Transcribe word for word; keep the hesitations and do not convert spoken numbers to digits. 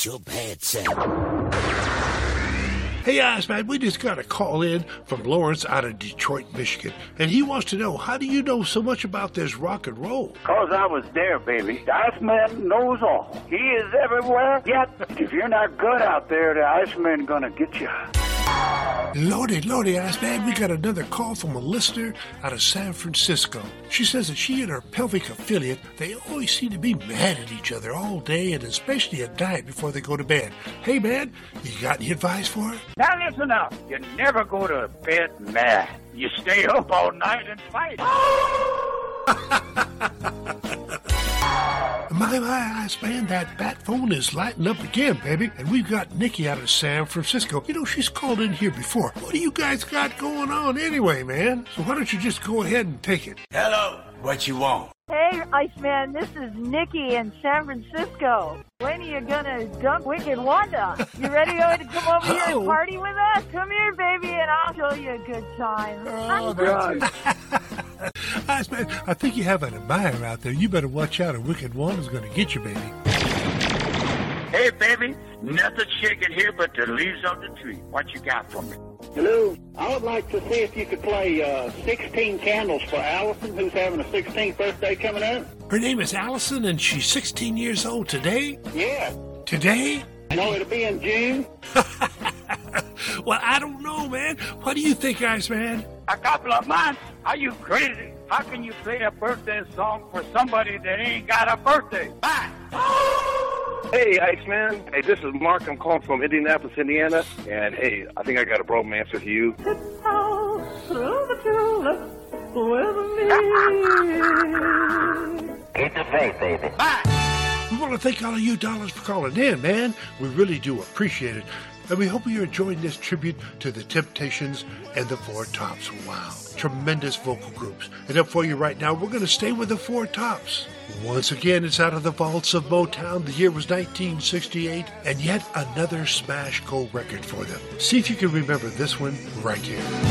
get your bad set. Hey, Iceman, we just got a call in from Lawrence out of Detroit, Michigan, and he wants to know, how do you know so much about this rock and roll? Because I was there, baby. The Iceman knows all. He is everywhere, yet if you're not good out there, the Iceman gonna get you. Lordy, Lordy, Iceman, we got another call from a listener out of San Francisco. She says that she and her pelvic affiliate, they always seem to be mad at each other all day and especially at night before they go to bed. Hey, man, you got any advice for her? Now listen up. You never go to bed mad. You stay up all night and fight. My, my, Iceman, that bat phone is lighting up again, baby. And we've got Nikki out of San Francisco. You know, she's called in here before. What do you guys got going on anyway, man? So why don't you just go ahead and take it? Hello, what you want? Hey, Iceman, this is Nikki in San Francisco. When are you gonna dump Wicked Wanda? You ready to come over here and party with us? Come here, baby, and I'll show you a good time. Oh, that's Iceman, I think you have an admirer out there. You better watch out, or Wicked Wanda's gonna get you, baby. Hey, baby, nothing shaking here but the leaves on the tree. What you got for me? Hello. I would like to see if you could play uh, sixteen Candles for Allison, who's having a sixteenth birthday coming up. Her name is Allison, and she's sixteen years old today? Yeah. Today? No, it'll be in June. Well, I don't know, man. What do you think, Iceman? A couple of months? Are you crazy? How can you play a birthday song for somebody that ain't got a birthday? Bye. Hey, Iceman. Hey, this is Mark. I'm calling from Indianapolis, Indiana. And, hey, I think I got a bromance with you. Get the faith, baby. Bye. We want to thank all of you dollars for calling in, man. We really do appreciate it. And we hope you're enjoying this tribute to the Temptations and the Four Tops. Wow. Tremendous vocal groups. And up for you right now, we're going to stay with the Four Tops. Once again, it's out of the vaults of Motown. The year was nineteen sixty-eight, and yet another smash go record for them. See if you can remember this one right here.